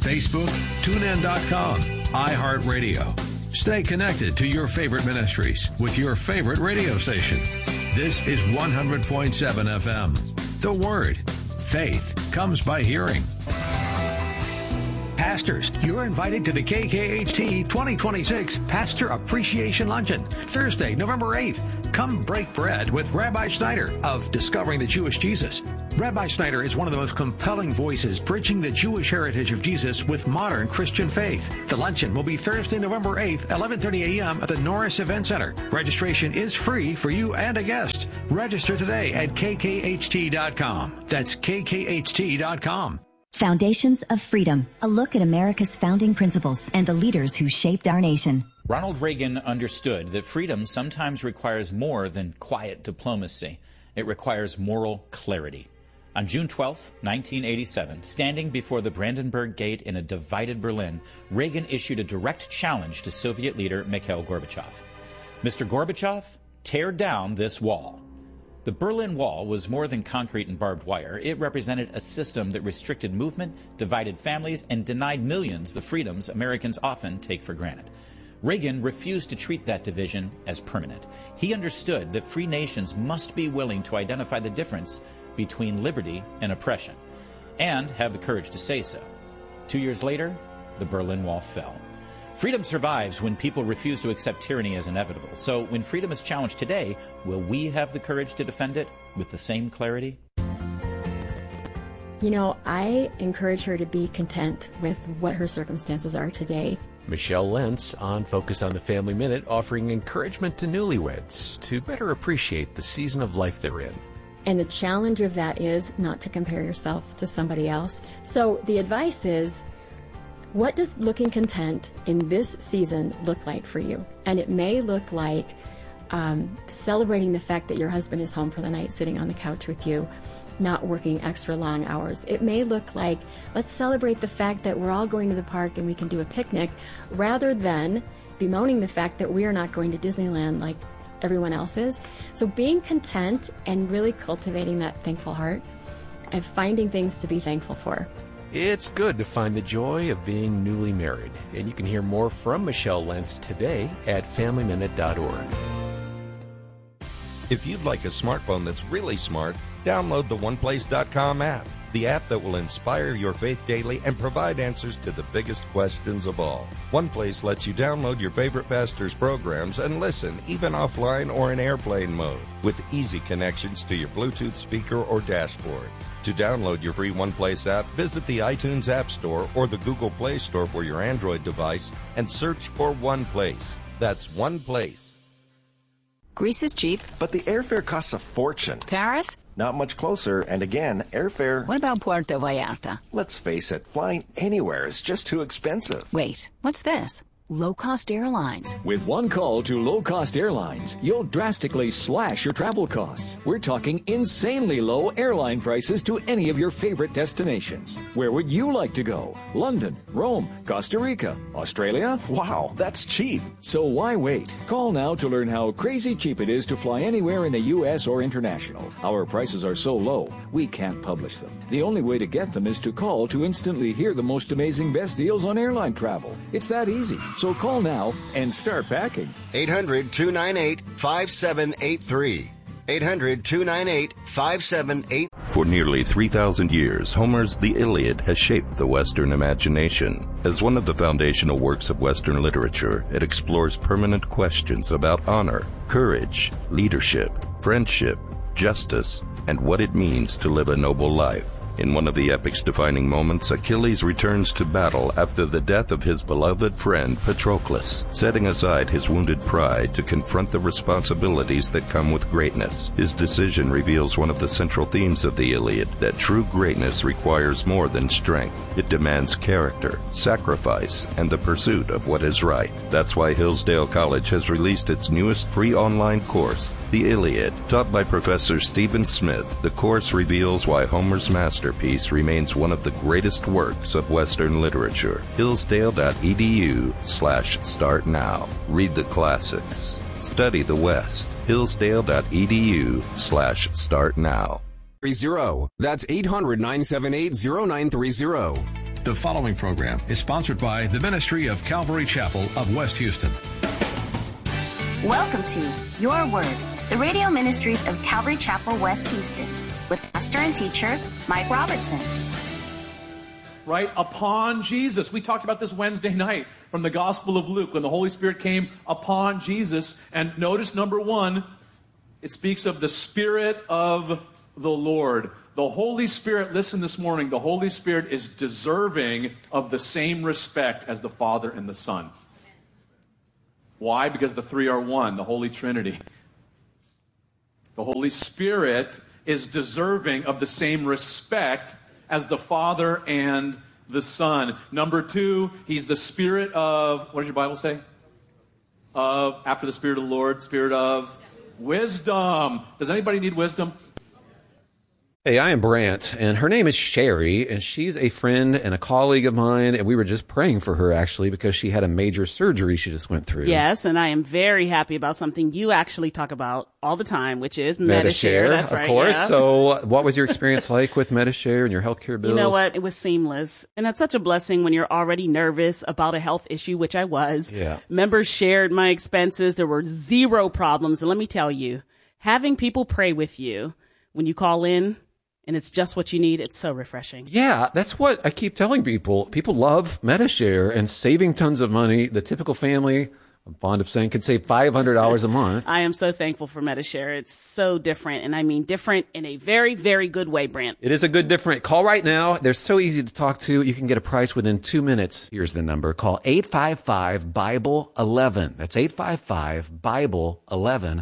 Facebook, TuneIn.com, iHeartRadio. Stay connected to your favorite ministries with your favorite radio station. This is 100.7 FM. The Word. Faith comes by hearing. Pastors, you're invited to the KKHT 2026 Pastor Appreciation Luncheon, Thursday, November 8th. Come break bread with Rabbi Schneider of Discovering the Jewish Jesus. Rabbi Schneider is one of the most compelling voices bridging the Jewish heritage of Jesus with modern Christian faith. The luncheon will be Thursday, November 8th, 11:30 a.m. at the Norris Event Center. Registration is free for you and a guest. Register today at kkht.com. That's kkht.com. Foundations of Freedom, a look at America's founding principles and the leaders who shaped our nation. Ronald Reagan understood that freedom sometimes requires more than quiet diplomacy. It requires moral clarity. On June 12, 1987, standing before the Brandenburg Gate in a divided Berlin, Reagan issued a direct challenge to Soviet leader Mikhail Gorbachev. Mr. Gorbachev, tear down this wall. The Berlin Wall was more than concrete and barbed wire. It represented a system that restricted movement, divided families, and denied millions the freedoms Americans often take for granted. Reagan refused to treat that division as permanent. He understood that free nations must be willing to identify the difference between liberty and oppression, and have the courage to say so. 2 years later, the Berlin Wall fell. Freedom survives when people refuse to accept tyranny as inevitable. So when freedom is challenged today, will we have the courage to defend it with the same clarity? You know, I encourage her to be content with what her circumstances are today. Michelle Lentz on Focus on the Family Minute, offering encouragement to newlyweds to better appreciate the season of life they're in. And the challenge of that is not to compare yourself to somebody else. So the advice is, what does looking content in this season look like for you? And it may look like celebrating the fact that your husband is home for the night, sitting on the couch with you, not working extra long hours. It may look like, let's celebrate the fact that we're all going to the park and we can do a picnic, rather than bemoaning the fact that we are not going to Disneyland like everyone else is. So being content and really cultivating that thankful heart and finding things to be thankful for. It's good to find the joy of being newly married. And you can hear more from Michelle Lentz today at FamilyMinute.org. If you'd like a smartphone that's really smart, download the OnePlace.com app, the app that will inspire your faith daily and provide answers to the biggest questions of all. OnePlace lets you download your favorite pastor's programs and listen, even offline or in airplane mode, with easy connections to your Bluetooth speaker or dashboard. To download your free OnePlace app, visit the iTunes App Store or the Google Play Store for your Android device and search for OnePlace. That's OnePlace. Greece is cheap. But the airfare costs a fortune. Paris? Not much closer, and again, airfare... What about Puerto Vallarta? Let's face it, flying anywhere is just too expensive. Wait, what's this? Low-cost airlines. With one call to low-cost airlines, you'll drastically slash your travel costs. We're talking insanely low airline prices to any of your favorite destinations. Where would you like to go? London, Rome, Costa Rica, Australia? Wow, that's cheap. So why wait? Call now to learn how crazy cheap it is to fly anywhere in the U.S. or international. Our prices are so low, we can't publish them. The only way to get them is to call to instantly hear the most amazing best deals on airline travel. It's that easy. So call now and start packing. 800-298-5783. 800-298-5783. For nearly 3,000 years, Homer's The Iliad has shaped the Western imagination. As one of the foundational works of Western literature, it explores permanent questions about honor, courage, leadership, friendship, justice, and what it means to live a noble life. In one of the epic's defining moments, Achilles returns to battle after the death of his beloved friend Patroclus, setting aside his wounded pride to confront the responsibilities that come with greatness. His decision reveals one of the central themes of the Iliad, that true greatness requires more than strength. It demands character, sacrifice, and the pursuit of what is right. That's why Hillsdale College has released its newest free online course, The Iliad. Taught by Professor Stephen Smith, the course reveals why Homer's masterpiece remains one of the greatest works of Western literature. Hillsdale.edu/start now. Read the classics. Study the West. Hillsdale.edu/start now. 30. That's 800-978-0930. The following program is sponsored by the Ministry of Calvary Chapel of West Houston. Welcome to Your Word, the radio ministries of Calvary Chapel, West Houston, with pastor and teacher Mike Robertson. Right upon Jesus. We talked about this Wednesday night from the Gospel of Luke when the Holy Spirit came upon Jesus. And notice number 1, it speaks of the Spirit of the Lord. The Holy Spirit, listen this morning, the Holy Spirit is deserving of the same respect as the Father and the Son. Why? Because the three are one, the Holy Trinity. The Holy Spirit is deserving of the same respect as the Father and the Son. Number 2, he's the Spirit of, what does your Bible say? Of, after the Spirit of the Lord, Spirit of wisdom. Does anybody need wisdom? Hey, I am Brant, and her name is Sherry, and she's a friend and a colleague of mine, and we were just praying for her, actually, because she had a major surgery she just went through. Yes, and I am very happy about something you actually talk about all the time, which is Medi-Share. That's right, of course. Yeah. So what was your experience like with Medi-Share and your healthcare bills? You know what? It was seamless, and that's such a blessing when you're already nervous about a health issue, which I was. Yeah. Members shared my expenses. There were zero problems, and let me tell you, having people pray with you when you call in, and it's just what you need, it's so refreshing. Yeah, that's what I keep telling people. People love Medi-Share and saving tons of money. The typical family, I'm fond of saying, can save $500 a month. I am so thankful for Medi-Share. It's so different, and I mean different in a very, very good way, Brant. It is a good different. Call right now. They're so easy to talk to. You can get a price within 2 minutes. Here's the number. Call 855-BIBLE-11. That's 855-BIBLE-11.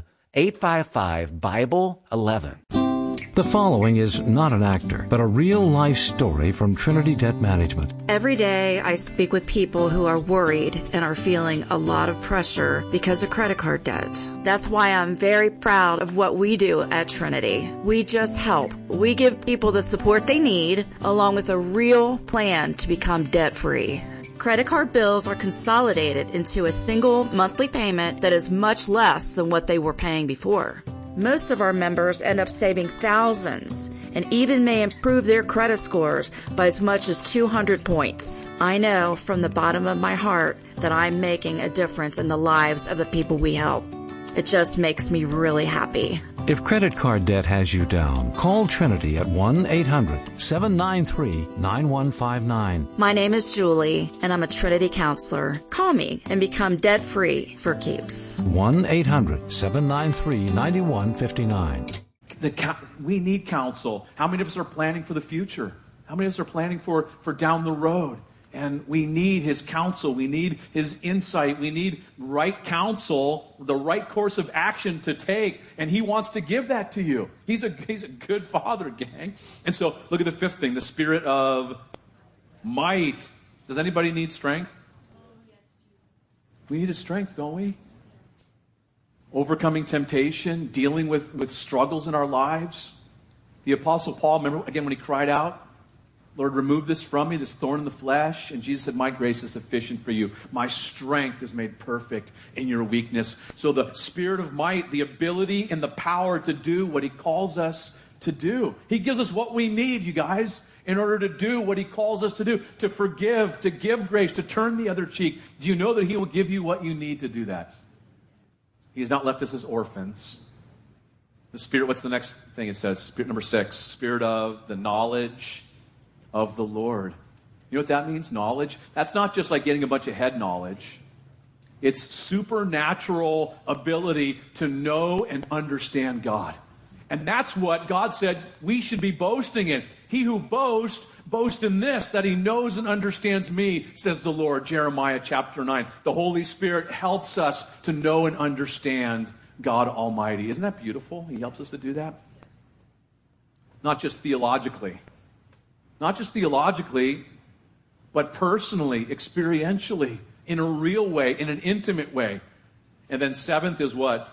855-BIBLE-11. The following is not an actor, but a real-life story from Trinity Debt Management. Every day I speak with people who are worried and are feeling a lot of pressure because of credit card debt. That's why I'm very proud of what we do at Trinity. We just help. We give people the support they need, along with a real plan to become debt-free. Credit card bills are consolidated into a single monthly payment that is much less than what they were paying before. Most of our members end up saving thousands and even may improve their credit scores by as much as 200 points. I know from the bottom of my heart that I'm making a difference in the lives of the people we help. It just makes me really happy. If credit card debt has you down, call Trinity at 1-800-793-9159. My name is Julie, and I'm a Trinity counselor. Call me and become debt-free for keeps. 1-800-793-9159. We need counsel. How many of us are planning for the future? How many of us are planning for down the road? And we need his counsel. We need his insight. We need right counsel, the right course of action to take. And he wants to give that to you. He's a good father, gang. And so look at the fifth thing, the Spirit of might. Does anybody need strength? We need his strength, don't we? Overcoming temptation, dealing with struggles in our lives. The Apostle Paul, remember again when he cried out, Lord, remove this from me, this thorn in the flesh. And Jesus said, my grace is sufficient for you. My strength is made perfect in your weakness. So the Spirit of might, the ability and the power to do what he calls us to do. He gives us what we need, you guys, in order to do what he calls us to do, to forgive, to give grace, to turn the other cheek. Do you know that he will give you what you need to do that? He has not left us as orphans. The Spirit, what's the next thing it says? Spirit number 6, Spirit of the knowledge of the Lord. You know what that means? Knowledge. That's not just like getting a bunch of head knowledge. It's supernatural ability to know and understand God. And that's what God said we should be boasting in. He who boasts in this, that he knows and understands me, says the Lord. Jeremiah chapter 9. The Holy Spirit helps us to know and understand God Almighty. Isn't that beautiful? He helps us to do that. Not just theologically. Not just theologically, but personally, experientially, in a real way, in an intimate way. And then 7th is what?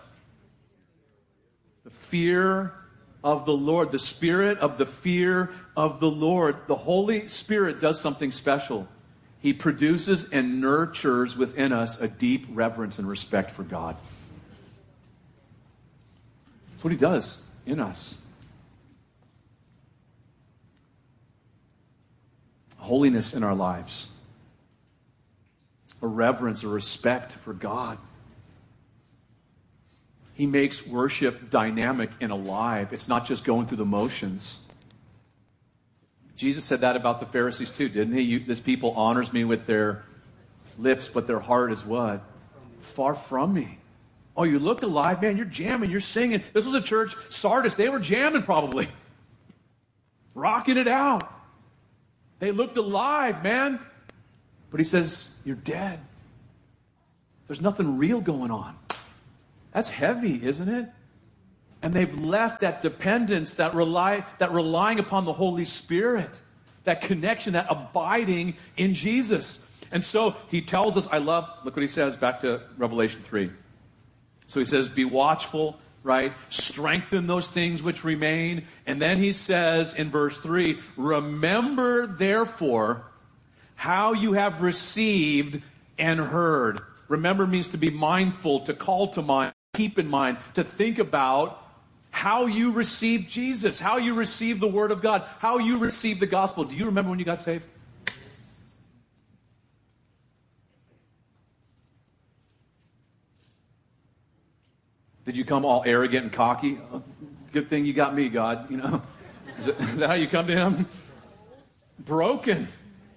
The fear of the Lord. The spirit of the fear of the Lord. The Holy Spirit does something special. He produces and nurtures within us a deep reverence and respect for God. That's what he does in us. holiness in our lives, a reverence, a respect for God. He makes worship dynamic and alive. It's not just going through the motions. Jesus said that about the Pharisees too, didn't he? This people honors me with their lips, but their heart is what? Far from me. Oh, you look alive, man. You're jamming. You're singing. This was a church, Sardis. They were jamming probably. Rocking it out. They looked alive, man. But he says, you're dead. There's nothing real going on. That's heavy, isn't it? And they've left that dependence, that relying upon the Holy Spirit, that connection, that abiding in Jesus. And so he tells us, look what he says back to Revelation 3. So he says, be watchful, right? Strengthen those things which remain. And then he says in verse 3, remember therefore how you have received and heard. Remember means to be mindful, to call to mind, keep in mind, to think about how you received Jesus, how you received the Word of God, how you received the gospel. Do you remember when you got saved? Did you come all arrogant and cocky? Good thing you got me, God. You know, is that how you come to Him? Broken.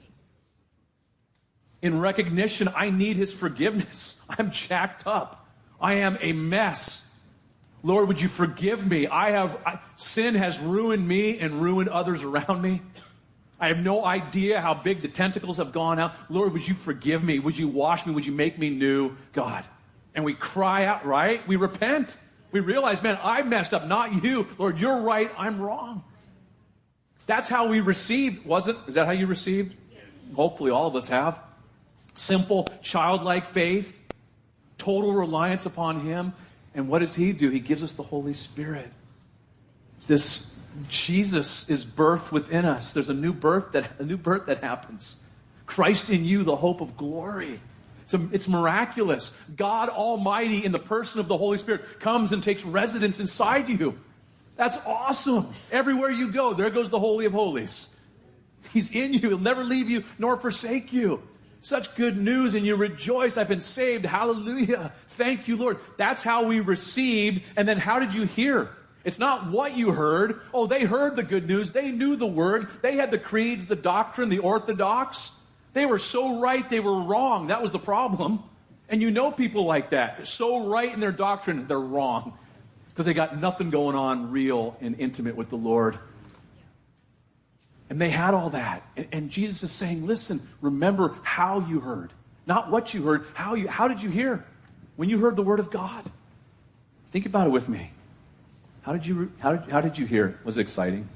In recognition, I need His forgiveness. I'm jacked up. I am a mess. Lord, would you forgive me? Sin has ruined me and ruined others around me. I have no idea how big the tentacles have gone out. Lord, would you forgive me? Would you wash me? Would you make me new, God? And we cry out, right? We repent. We realize, man, I messed up, not you. Lord, you're right, I'm wrong. That's how we received, wasn't it? Is that how you received? Yes. Hopefully all of us have. Simple, childlike faith, total reliance upon Him. And what does He do? He gives us the Holy Spirit. This Jesus is birthed within us. There's a new birth that happens. Christ in you, the hope of glory. It's miraculous. God Almighty in the person of the Holy Spirit comes and takes residence inside you. That's awesome. Everywhere you go, there goes the Holy of Holies. He's in you. He'll never leave you nor forsake you. Such good news, and you rejoice. I've been saved. Hallelujah. Thank you, Lord. That's how we received. And then how did you hear? It's not what you heard. Oh, they heard the good news. They knew the word. They had the creeds, the doctrine, the orthodox. They were so right, they were wrong. That was the problem. And you know people like that. They're so right in their doctrine, they're wrong. Because they got nothing going on real and intimate with the Lord. And they had all that. And Jesus is saying, listen, remember how you heard. Not what you heard, how did you hear? When you heard the word of God. Think about it with me. How did you hear? Was it exciting?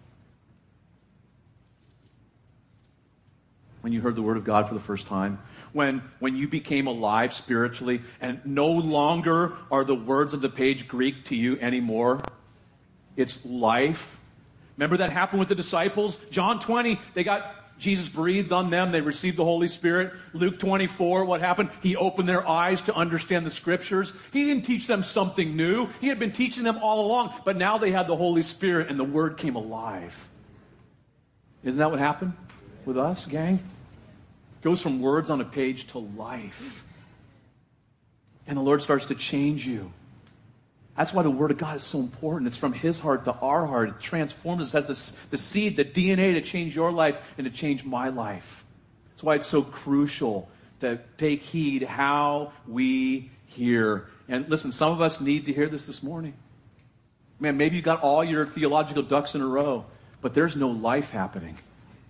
When you heard the word of God for the first time? When you became alive spiritually and no longer are the words of the page Greek to you anymore? It's life. Remember that happened with the disciples? John 20, Jesus breathed on them. They received the Holy Spirit. Luke 24, what happened? He opened their eyes to understand the Scriptures. He didn't teach them something new. He had been teaching them all along, but now they had the Holy Spirit and the Word came alive. Isn't that what happened with us, gang? It goes from words on a page to life. And the Lord starts to change you. That's why the Word of God is so important. It's from His heart to our heart. It transforms us, has the seed, the DNA to change your life and to change my life. That's why it's so crucial to take heed how we hear. And listen, some of us need to hear this morning. Man, maybe you got all your theological ducks in a row, but there's no life happening.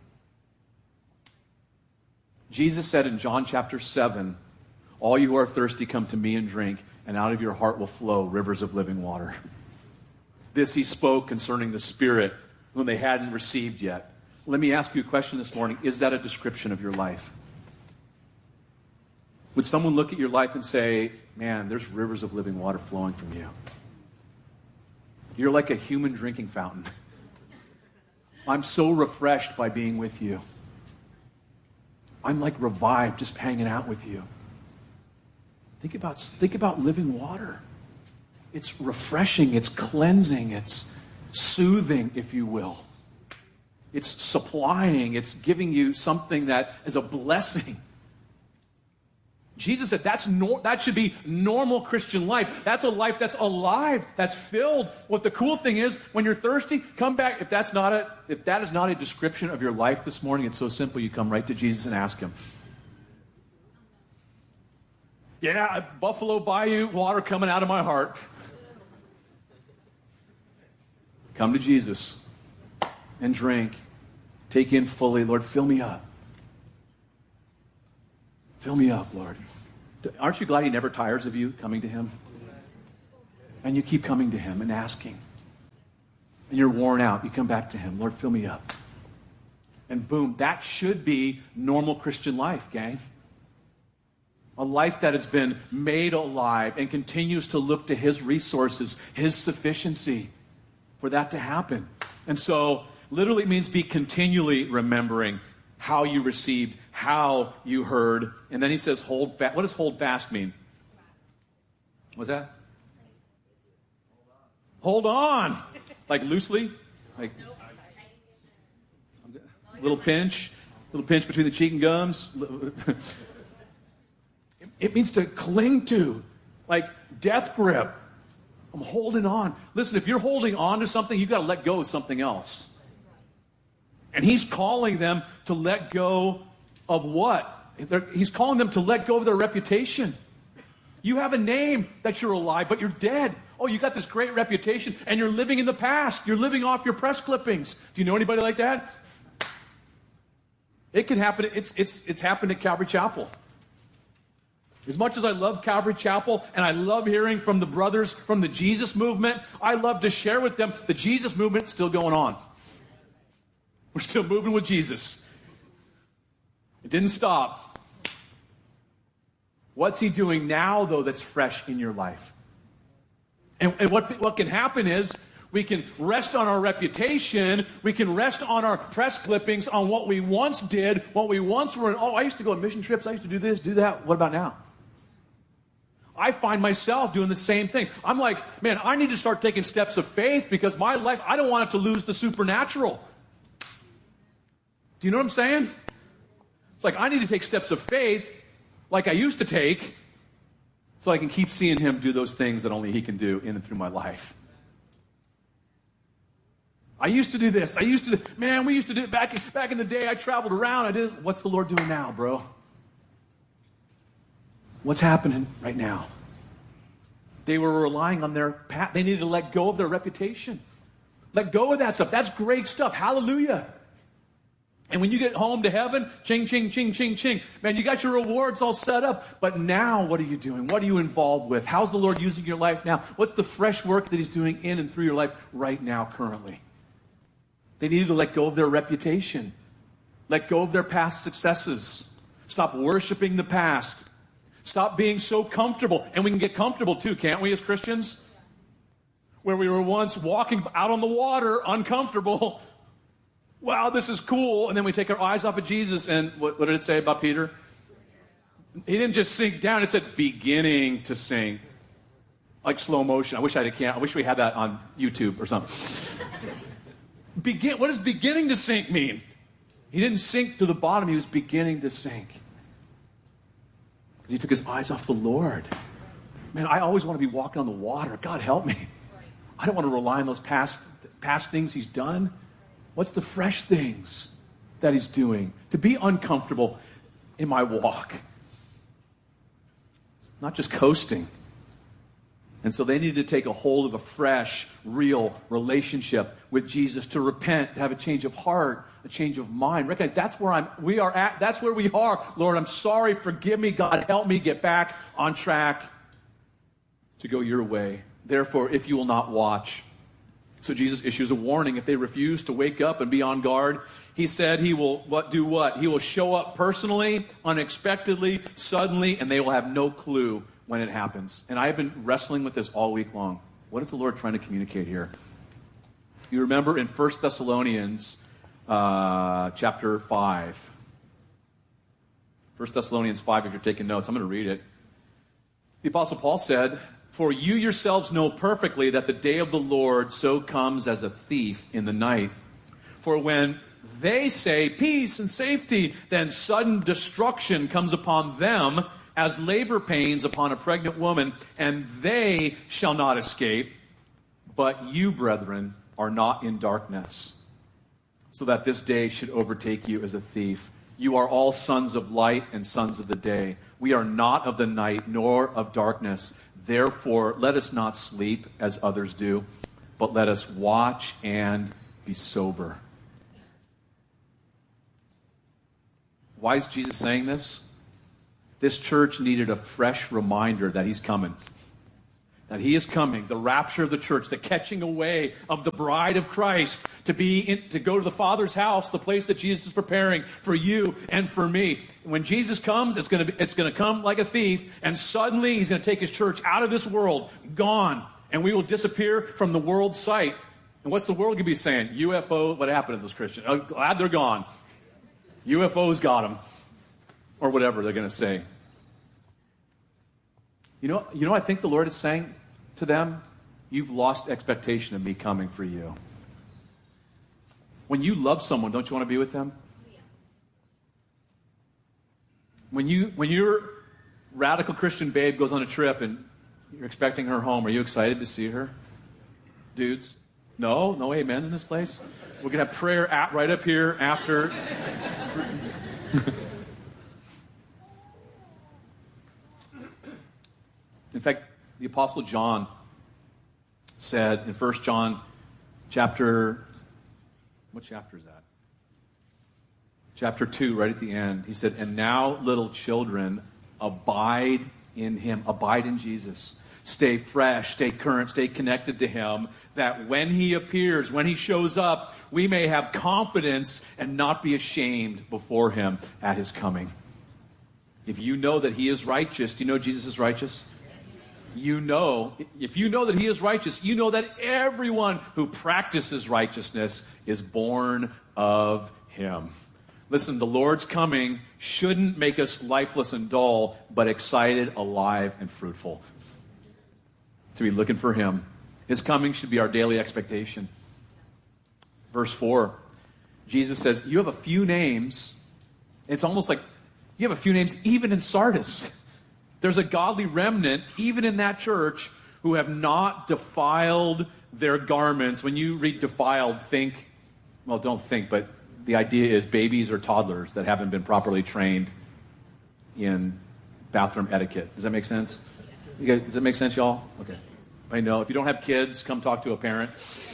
Jesus said in John chapter 7, all you who are thirsty come to me and drink, and out of your heart will flow rivers of living water. This He spoke concerning the Spirit, whom they hadn't received yet. Let me ask you a question this morning. Is that a description of your life? Would someone look at your life and say, man, there's rivers of living water flowing from you? You're like a human drinking fountain. I'm so refreshed by being with you. I'm like revived just hanging out with you. Think about living water. It's refreshing, it's cleansing, it's soothing, if you will. It's supplying. It's giving you something that is a blessing. Jesus said that should be normal Christian life. That's a life that's alive, that's filled. What the cool thing is, when you're thirsty, come back. If that is not a description of your life this morning, it's so simple. You come right to Jesus and ask him. Yeah, Buffalo Bayou, water coming out of my heart. Come to Jesus and drink. Take in fully. Lord, fill me up. Fill me up, Lord. Aren't you glad he never tires of you coming to him? And you keep coming to him and asking. And you're worn out. You come back to him. Lord, fill me up. And boom, that should be normal Christian life, gang. A life that has been made alive and continues to look to his resources, his sufficiency for that to happen. And so, literally it means be continually remembering how you received, how you heard. And then he says hold fast. What does hold fast mean? What's that? Hold on. Like loosely? Like little pinch between the cheek and gums. It means to cling to, like death grip. I'm holding on. Listen, if you're holding on to something, you've got to let go of something else. And he's calling them to let go of what? He's calling them to let go of their reputation. You have a name that you're alive, but you're dead. Oh, you got this great reputation, and you're living in the past. You're living off your press clippings. Do you know anybody like that? It can happen. It's happened at Calvary Chapel. As much as I love Calvary Chapel, and I love hearing from the brothers from the Jesus movement, I love to share with them the Jesus movement's still going on. We're still moving with Jesus. It didn't stop. What's he doing now, though, that's fresh in your life? And what can happen is we can rest on our reputation. We can rest on our press clippings, on what we once did, what we once were. Oh, I used to go on mission trips. I used to do this, do that. What about now? I find myself doing the same thing. I'm like, man, I need to start taking steps of faith because my life, I don't want it to lose the supernatural. Do you know what I'm saying? It's like I need to take steps of faith like I used to take so I can keep seeing him do those things that only he can do in and through my life. I used to do this. We used to do it back in the day. I traveled around. What's the Lord doing now, bro? What's happening right now? They were relying on their past. They needed to let go of their reputation. Let go of that stuff. That's great stuff. Hallelujah. And when you get home to heaven, ching, ching, ching, ching, ching. Man, you got your rewards all set up. But now, what are you doing? What are you involved with? How's the Lord using your life now? What's the fresh work that he's doing in and through your life right now, currently? They needed to let go of their reputation. Let go of their past successes. Stop worshiping the past. Stop being so comfortable. And we can get comfortable too, can't we, as Christians? Where we were once walking out on the water, uncomfortable. Wow, this is cool. And then we take our eyes off of Jesus. And what did it say about Peter? He didn't just sink down. It said beginning to sink. Like slow motion. I wish we had that on YouTube or something. What does beginning to sink mean? He didn't sink to the bottom. He was beginning to sink. Because he took his eyes off the Lord. Man, I always want to be walking on the water. God help me. I don't want to rely on those past things he's done. What's the fresh things that he's doing? To be uncomfortable in my walk. Not just coasting. And so they needed to take a hold of a fresh, real relationship with Jesus, to repent, to have a change of heart, a change of mind. Recognize that's where we are at. That's where we are. Lord, I'm sorry. Forgive me. God, help me get back on track to go your way. Therefore, if you will not watch. So Jesus issues a warning. If they refuse to wake up and be on guard, he said he will do what? He will show up personally, unexpectedly, suddenly, and they will have no clue when it happens. And I have been wrestling with this all week long. What is the Lord trying to communicate here? You remember in 1 Thessalonians chapter 5. 1 Thessalonians 5, if you're taking notes, I'm going to read it. The Apostle Paul said, "For you yourselves know perfectly that the day of the Lord so comes as a thief in the night. For when they say peace and safety, then sudden destruction comes upon them as labor pains upon a pregnant woman, and they shall not escape. But you, brethren, are not in darkness, so that this day should overtake you as a thief. You are all sons of light and sons of the day. We are not of the night, nor of darkness. Therefore, let us not sleep as others do, but let us watch and be sober. Why is Jesus saying this? This church needed a fresh reminder that he's coming. That he is coming, the rapture of the church, the catching away of the bride of Christ to go to the Father's house, the place that Jesus is preparing for you and for me. When Jesus comes, it's going to come like a thief, and suddenly he's going to take his church out of this world, gone, and we will disappear from the world's sight. And what's the world going to be saying? UFO, what happened to those Christians? I'm glad they're gone. UFOs got them. Or whatever they're going to say. You know, I think the Lord is saying to them, you've lost expectation of me coming for you. When you love someone, don't you want to be with them? When your radical Christian babe goes on a trip and you're expecting her home, are you excited to see her? Dudes? No amens in this place? We're going to have prayer right up here after. In fact, the Apostle John said in 1 John chapter, what chapter is that? Chapter 2, right at the end. He said, and now, little children, abide in him. Abide in Jesus. Stay fresh, stay current, stay connected to him, that when he appears, when he shows up, we may have confidence and not be ashamed before him at his coming. If you know that he is righteous, do you know Jesus is righteous? If you know that he is righteous, you know that everyone who practices righteousness is born of him. Listen, the Lord's coming shouldn't make us lifeless and dull, but excited, alive, and fruitful. To be looking for him. His coming should be our daily expectation. Verse 4, Jesus says, you have a few names. It's almost like you have a few names even in Sardis. There's a godly remnant, even in that church, who have not defiled their garments. When you read defiled, don't think, but the idea is babies or toddlers that haven't been properly trained in bathroom etiquette. Does that make sense? Does that make sense, y'all? Okay. I know. If you don't have kids, come talk to a parent.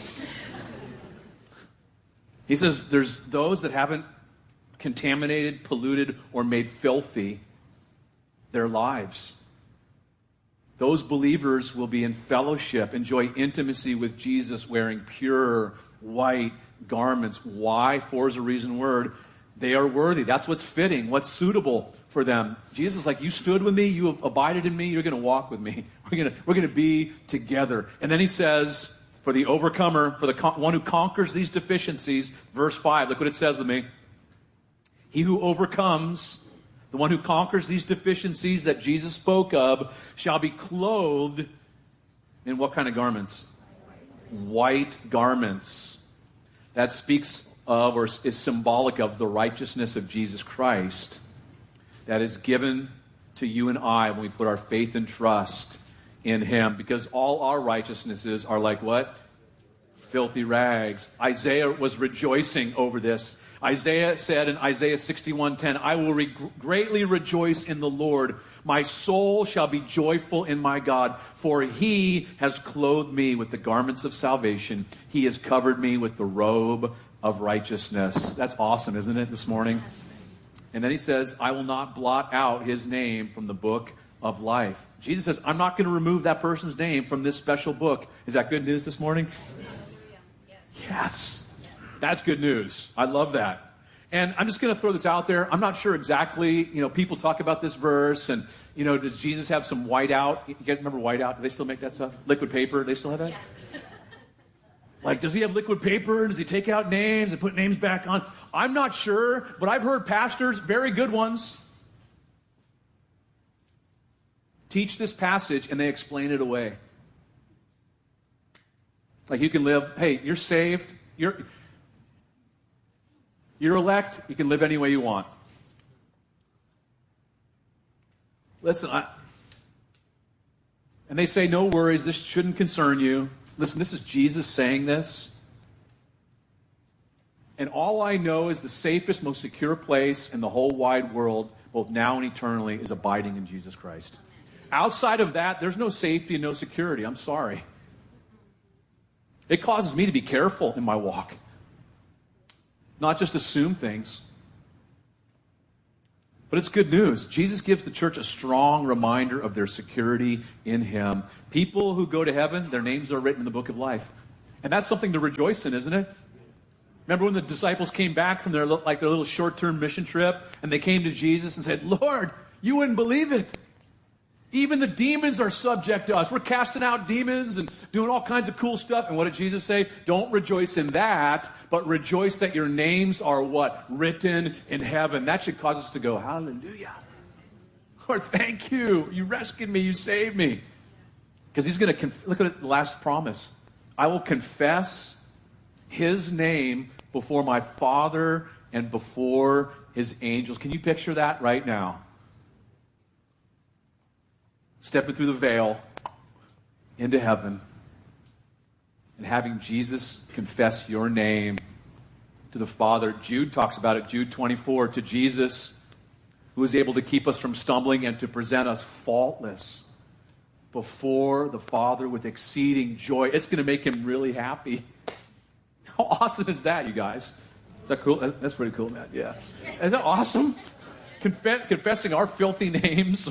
He says there's those that haven't contaminated, polluted, or made filthy their lives. Those believers will be in fellowship, enjoy intimacy with Jesus, wearing pure white garments. Why? For is a reason word. They are worthy. That's what's fitting, what's suitable for them. Jesus is like, you stood with me, you have abided in me, you're going to walk with me. We're going to be together. And then he says, for the overcomer, for the one who conquers these deficiencies, verse 5, look what it says with me. He who overcomes, the one who conquers these deficiencies that Jesus spoke of, shall be clothed in what kind of garments? White garments. That speaks of, or is symbolic of, the righteousness of Jesus Christ that is given to you and I when we put our faith and trust in him. Because all our righteousnesses are like what? Filthy rags. Isaiah was rejoicing over this. Isaiah said in Isaiah 61:10, I will greatly rejoice in the Lord. My soul shall be joyful in my God, for he has clothed me with the garments of salvation. He has covered me with the robe of righteousness. That's awesome, isn't it, this morning? And then he says, I will not blot out his name from the book of life. Jesus says, I'm not going to remove that person's name from this special book. Is that good news this morning? Yes. That's good news. I love that. And I'm just going to throw this out there. I'm not sure exactly, people talk about this verse and, does Jesus have some whiteout? You guys remember whiteout? Do they still make that stuff? Liquid paper? They still have that? Yeah. Like, does he have liquid paper? Does he take out names and put names back on? I'm not sure, but I've heard pastors, very good ones, teach this passage and they explain it away. Like, you can live, hey, you're saved. You're elect. You can live any way you want. Listen, and they say, no worries, this shouldn't concern you. Listen, this is Jesus saying this. And all I know is the safest, most secure place in the whole wide world, both now and eternally, is abiding in Jesus Christ. Outside of that, there's no safety and no security. I'm sorry. It causes me to be careful in my walk. Not just assume things. But it's good news. Jesus gives the church a strong reminder of their security in Him. People who go to heaven, their names are written in the book of life. And that's something to rejoice in, isn't it? Remember when the disciples came back from their little short-term mission trip, and they came to Jesus and said, Lord, you wouldn't believe it. Even the demons are subject to us. We're casting out demons and doing all kinds of cool stuff. And what did Jesus say? Don't rejoice in that, but rejoice that your names are what? Written in heaven. That should cause us to go, hallelujah. Lord, thank you. You rescued me. You saved me. Because He's going to, look at the last promise. I will confess His name before my Father and before His angels. Can you picture that right now? Stepping through the veil into heaven and having Jesus confess your name to the Father. Jude talks about it, Jude 24, to Jesus, who is able to keep us from stumbling and to present us faultless before the Father with exceeding joy. It's going to make Him really happy. How awesome is that, you guys? Is that cool? That's pretty cool, man. Yeah. Isn't that awesome? Confessing our filthy names,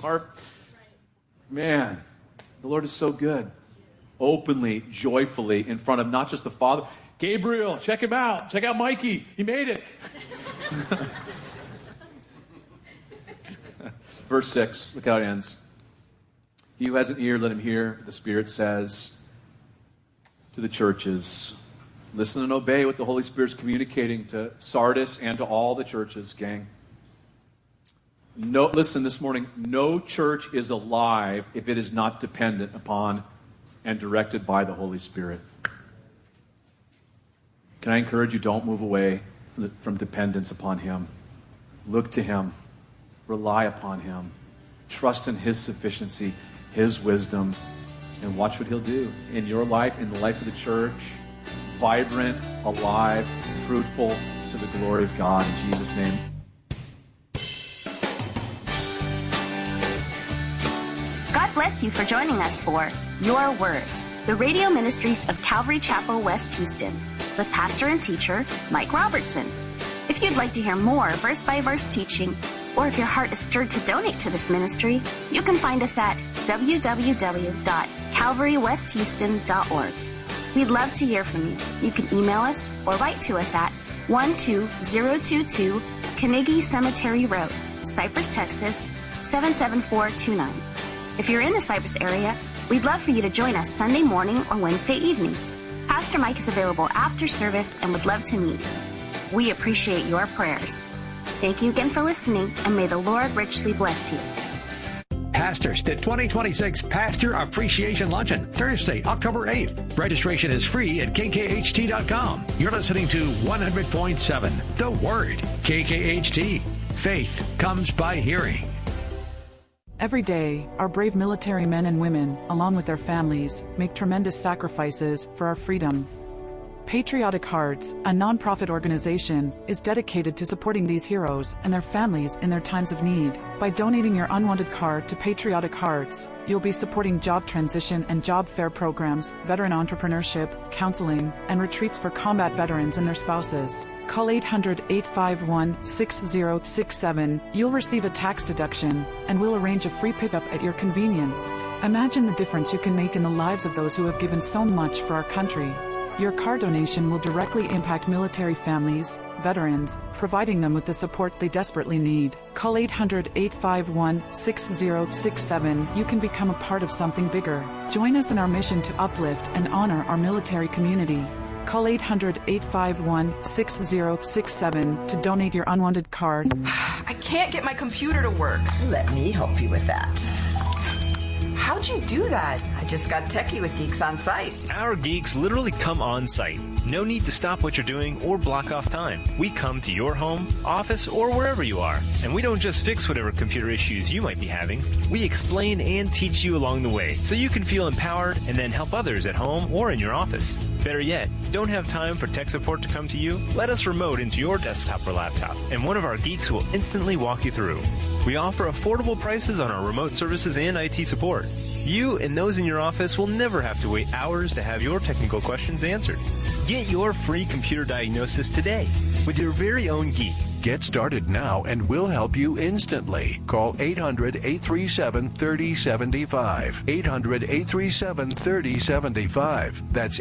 Man, the Lord is so good. Openly, joyfully, in front of not just the Father. Gabriel, check him out. Check out Mikey. He made it. Verse 6, look how it ends. He who has an ear, let him hear. The Spirit says to the churches. Listen and obey what the Holy Spirit's communicating to Sardis and to all the churches, gang. Listen this morning, no church is alive if it is not dependent upon and directed by the Holy Spirit. Can I encourage you, don't move away from dependence upon Him. Look to Him. Rely upon Him. Trust in His sufficiency, His wisdom, and watch what He'll do in your life, in the life of the church. Vibrant, alive, fruitful to the glory of God. In Jesus' name. God bless you for joining us for Your Word, the radio ministries of Calvary Chapel, West Houston, with pastor and teacher Mike Robertson. If you'd like to hear more verse-by-verse teaching, or if your heart is stirred to donate to this ministry, you can find us at www.calvarywesthouston.org. We'd love to hear from you. You can email us or write to us at 12022 Carnegie Cemetery Road, Cypress, Texas, 77429. If you're in the Cypress area, we'd love for you to join us Sunday morning or Wednesday evening. Pastor Mike is available after service and would love to meet. We appreciate your prayers. Thank you again for listening, and may the Lord richly bless you. Pastors, the 2026 Pastor Appreciation Luncheon, Thursday, October 8th. Registration is free at kkht.com. You're listening to 100.7 The Word, KKHT. Faith comes by hearing. Every day, our brave military men and women, along with their families, make tremendous sacrifices for our freedom. Patriotic Hearts, a nonprofit organization, is dedicated to supporting these heroes and their families in their times of need. By donating your unwanted card to Patriotic Hearts, you'll be supporting job transition and job fair programs, veteran entrepreneurship, counseling, and retreats for combat veterans and their spouses. Call 800-851-6067. You'll receive a tax deduction, and we'll arrange a free pickup at your convenience. Imagine the difference you can make in the lives of those who have given so much for our country. Your car donation will directly impact military families, veterans, providing them with the support they desperately need. Call 800-851-6067. You can become a part of something bigger. Join us in our mission to uplift and honor our military community. Call 800-851-6067 to donate your unwanted card. I can't get my computer to work. Let me help you with that. How'd you do that? I just got techie with Geeks on Site. Our geeks literally come on site, No need to stop what you're doing or block off time. We come to your home, office, or wherever you are. And we don't just fix whatever computer issues you might be having. We explain and teach you along the way so you can feel empowered and then help others at home or in your office. Better yet, don't have time for tech support to come to you? Let us remote into your desktop or laptop, and one of our geeks will instantly walk you through. We offer affordable prices on our remote services and IT support. You and those in your office will never have to wait hours to have your technical questions answered. Get your free computer diagnosis today with your very own geek. Get started now and we'll help you instantly. Call 800-837-3075. 800-837-3075. That's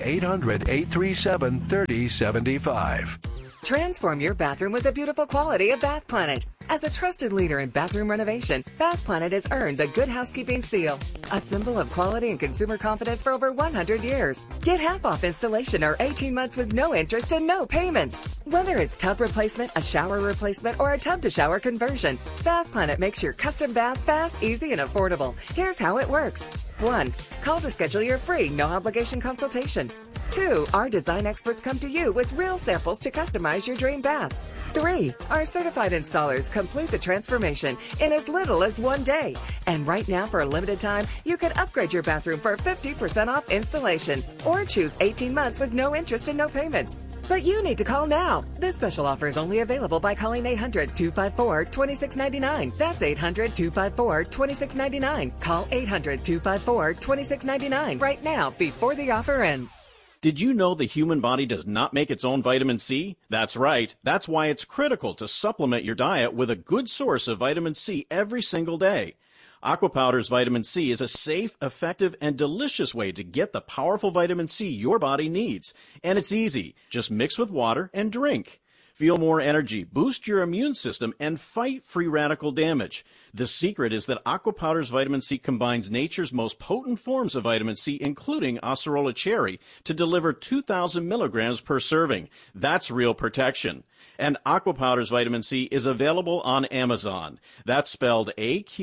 800-837-3075. Transform your bathroom with the beautiful quality of Bath Planet. As a trusted leader in bathroom renovation, Bath Planet has earned the Good Housekeeping seal, a symbol of quality and consumer confidence for over 100 years. Get half off installation or 18 months with no interest and no payments. Whether it's tub replacement, a shower replacement, or a tub-to-shower conversion, Bath Planet makes your custom bath fast, easy, and affordable. Here's how it works. 1. Call to schedule your free, no-obligation consultation. 2. Our design experts come to you with real samples to customize your dream bath. 3. Our certified installers complete the transformation in as little as 1 day. And right now, for a limited time, you can upgrade your bathroom for 50% off installation or choose 18 months with no interest and no payments. But you need to call now. This special offer is only available by calling 800-254-2699. That's 800-254-2699. Call 800-254-2699 right now before the offer ends. Did you know the human body does not make its own vitamin C? That's right. That's why it's critical to supplement your diet with a good source of vitamin C every single day. Aqua Powder's vitamin C is a safe, effective, and delicious way to get the powerful vitamin C your body needs. And it's easy. Just mix with water and drink. Feel more energy, boost your immune system, and fight free radical damage. The secret is that Aqua Powder's vitamin C combines nature's most potent forms of vitamin C, including Acerola cherry, to deliver 2,000 milligrams per serving. That's real protection. And Aqua Powder's vitamin C is available on Amazon. That's spelled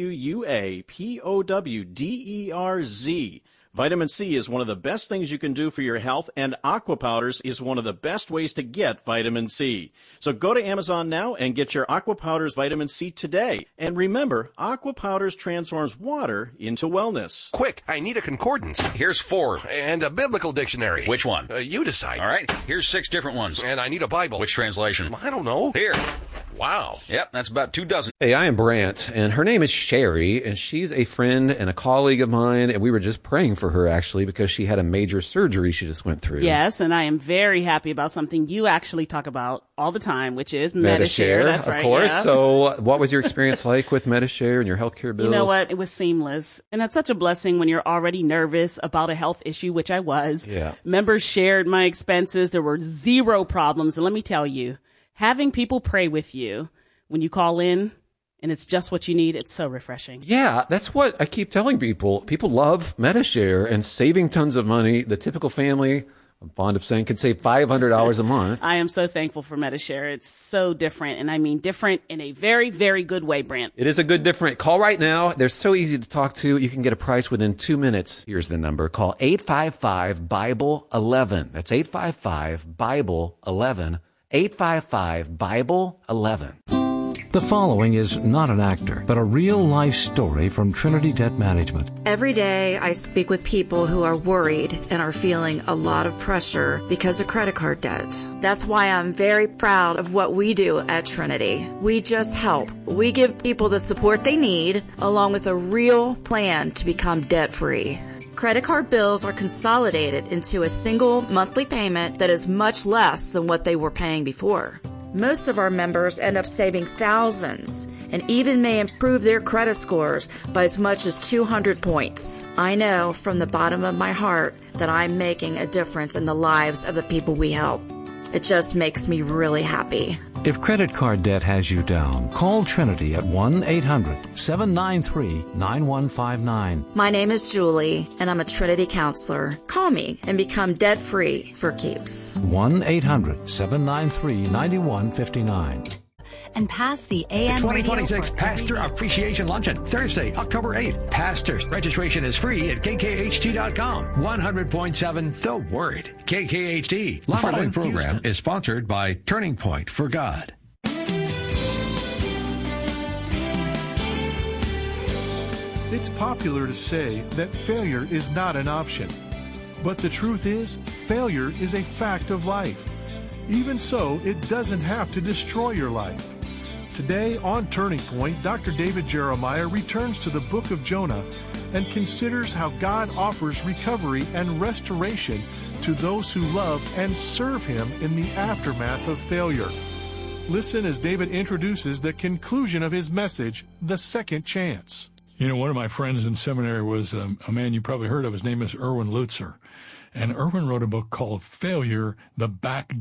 AQUAPOWDERZ. Vitamin C is one of the best things you can do for your health, and Aqua Powders is one of the best ways to get vitamin C. So go to Amazon now and get your Aqua Powders vitamin C today. And remember, Aqua Powders transforms water into wellness. Quick, I need a concordance. Here's 4. And a biblical dictionary. Which one? You decide. All right, here's 6 different ones. And I need a Bible. Which translation? I don't know. Here. Wow. Yep, that's about 2 dozen. Hey, I am Brant, and her name is Sherry, and she's a friend and a colleague of mine, and we were just praying for her, actually, because she had a major surgery she just went through. Yes, and I am very happy about something you actually talk about all the time, which is Medi-Share. That's right, of course. Yeah. So what was your experience like with Medi-Share and your healthcare bills? You know what? It was seamless. And that's such a blessing when you're already nervous about a health issue, which I was. Yeah. Members shared my expenses. There were 0 problems. And let me tell you, having people pray with you when you call in and it's just what you need, it's so refreshing. Yeah, that's what I keep telling people. People love Medi-Share and saving tons of money. The typical family, I'm fond of saying, could save $500 a month. I am so thankful for Medi-Share. It's so different, and I mean different in a very, very good way, Brant. It is a good different. Call right now. They're so easy to talk to. You can get a price within 2 minutes. Here's the number. Call 855-BIBLE-11. That's 855-BIBLE-11. 855-BIBLE-11. The following is not an actor, but a real-life story from Trinity Debt Management. Every day I speak with people who are worried and are feeling a lot of pressure because of credit card debt. That's why I'm very proud of what we do at Trinity. We just help. We give people the support they need, along with a real plan to become debt-free. Credit card bills are consolidated into a single monthly payment that is much less than what they were paying before. Most of our members end up saving thousands and even may improve their credit scores by as much as 200 points. I know from the bottom of my heart that I'm making a difference in the lives of the people we help. It just makes me really happy. If credit card debt has you down, call Trinity at 1-800-793-9159. My name is Julie, and I'm a Trinity counselor. Call me and become debt-free for keeps. 1-800-793-9159. and pass the AM 2026 radio Pastor Appreciation Luncheon, Thursday, October 8th. Pastors, registration is free at kkht.com. 100.7 The Word. KKHT. The following program is sponsored by Turning Point for God. It's popular to say that failure is not an option. But the truth is, failure is a fact of life. Even so, it doesn't have to destroy your life. Today on Turning Point, Dr. David Jeremiah returns to the book of Jonah and considers how God offers recovery and restoration to those who love and serve Him in the aftermath of failure. Listen as David introduces the conclusion of his message, The Second Chance. You know, one of my friends in seminary was a man you probably heard of. His name is Erwin Lutzer. And Erwin wrote a book called Failure, the Back